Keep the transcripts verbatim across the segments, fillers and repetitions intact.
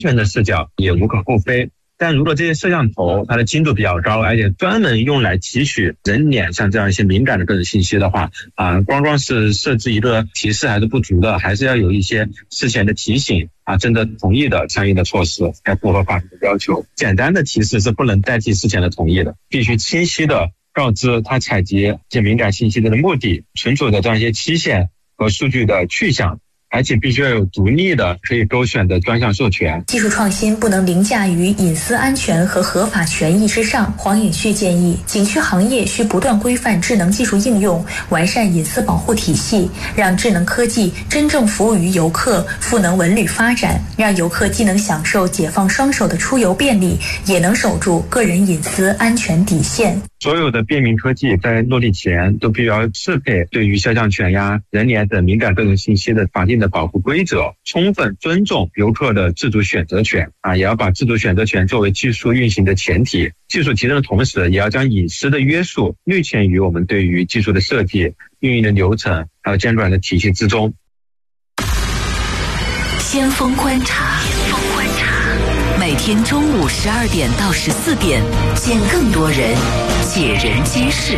全的视角也无可厚非。但如果这些摄像头它的精度比较高，而且专门用来提取人脸像这样一些敏感的个人信息的话，啊，光光是设置一个提示还是不足的，还是要有一些事前的提醒啊，征得同意的相应的措施，才符合法律的要求。简单的提示是不能代替事前的同意的，必须清晰的告知他采集这敏感信息的目的、存储的这样一些期限和数据的去向。而且必须要有独立的可以勾选的专项授权。 技术创新不能凌驾于隐私安全和合法权益之上。黄颖旭建议，景区行业需不断规范智能技术应用，完善隐私保护体系，让智能科技真正服务于游客，赋能文旅发展，让游客既能享受解放双手的出游便利，也能守住个人隐私安全底线。 所有的便民科技在落地前都必须要适配对于肖像权呀、人脸等敏感个人信息的法定的保护规则，充分尊重游客的自主选择权啊，也要把自主选择权作为技术运行的前提。技术提升的同时，也要将隐私的约束略嵌于我们对于技术的设计、运营的流程还有监管的体系之中。 先锋观察，先锋观察，每天中午十二点到十四点，见更多人，解人皆事。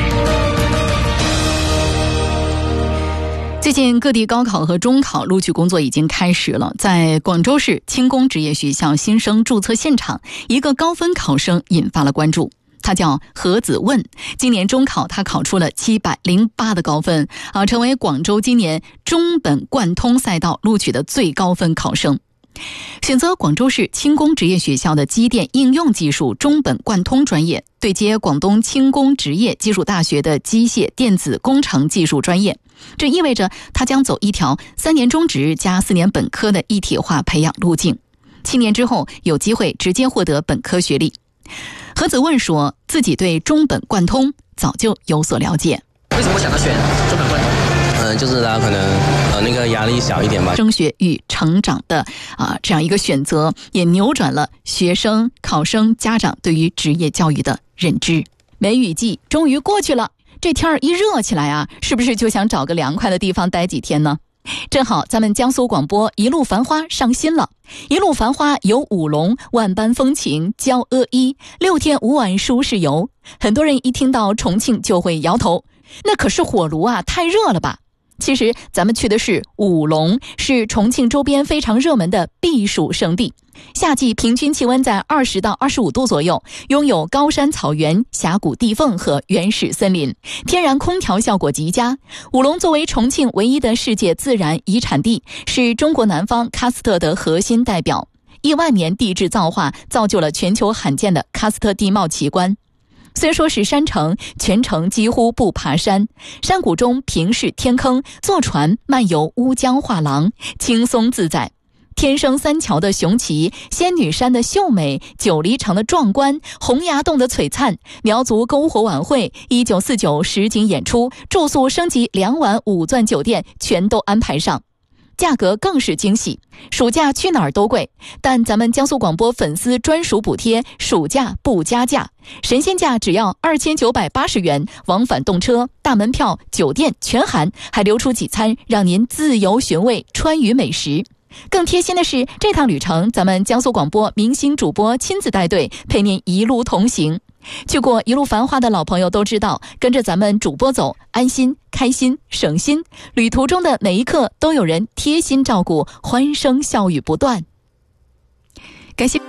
最近各地高考和中考录取工作已经开始了，在广州市轻工职业学校新生注册现场，一个高分考生引发了关注。他叫何子问，今年中考他考出了七百零八的高分啊，成为广州今年中本贯通赛道录取的最高分考生。选择广州市轻工职业学校的机电应用技术中本贯通专业，对接广东轻工职业技术大学的机械电子工程技术专业，这意味着他将走一条三年中职加四年本科的一体化培养路径，七年之后有机会直接获得本科学历。何子问说，自己对中本贯通早就有所了解。 为什么想到选中本贯通？嗯，就是他可能呃那个压力小一点吧。 升学与成长的啊、呃、这样一个选择，也扭转了学生、考生、家长对于职业教育的认知。梅雨季终于过去了，这天儿一热起来啊，是不是就想找个凉快的地方待几天呢？正好咱们江苏广播一路繁花上新了，一路繁花有舞龙、万般风情、娇阿依、六天五晚舒适游。很多人一听到重庆就会摇头，那可是火炉啊，太热了吧。其实咱们去的是舞龙，是重庆周边非常热门的避暑胜地。夏季平均气温在二十到二十五度左右，拥有高山草原、峡谷地缝和原始森林，天然空调效果极佳。舞龙作为重庆唯一的世界自然遗产地，是中国南方喀斯特的核心代表。亿万年地质造化造就了全球罕见的喀斯特地貌奇观。虽说是山城，全程几乎不爬山，山谷中平视天坑，坐船漫游乌江画廊，轻松自在。天生三桥的雄奇，仙女山的秀美，九黎城的壮观，洪崖洞的璀璨，苗族篝火晚会，一九四九实景演出，住宿升级两晚五钻酒店全都安排上。价格更是惊喜，暑假去哪儿都贵，但咱们江苏广播粉丝专属补贴，暑假不加价，神仙价只要二千九百八十元，往返动车、大门票、酒店全含，还留出几餐让您自由寻味川渝美食。更贴心的是，这趟旅程咱们江苏广播明星主播亲自带队，陪您一路同行。去过一路繁华的老朋友都知道，跟着咱们主播走，安心、开心、省心。旅途中的每一刻都有人贴心照顾，欢声笑语不断。感谢。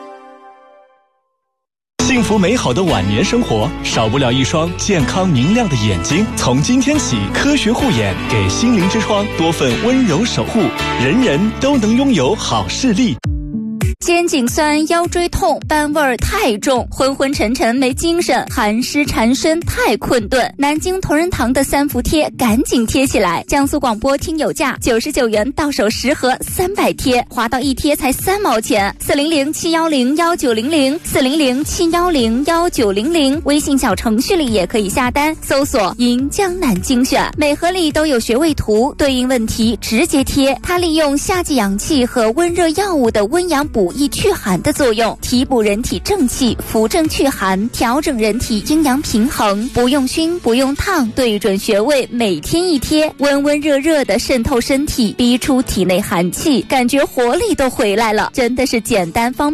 幸福美好的晚年生活，少不了一双健康明亮的眼睛。从今天起，科学护眼给心灵之窗多份温柔守护，人人都能拥有好视力。 肩颈酸、腰椎痛、斑味儿太重，昏昏沉沉没精神，寒湿缠身太困顿。南京同仁堂的三伏贴赶紧贴起来！江苏广播听友价九十九元到手十盒三百贴，划到一贴才三毛钱。四零零七幺零幺九零零，四零零七幺零幺九零零，微信小程序里也可以下单，搜索银江南精选，每盒里都有穴位图，对应问题直接贴。它利用夏季氧气和温热药物的温阳补益祛寒的作用，提补人体正气，扶正祛寒，调整人体阴阳平衡。不用熏，不用烫，对准穴位，每天一贴，温温热热的渗透身体，逼出体内寒气，感觉活力都回来了，真的是简单方便。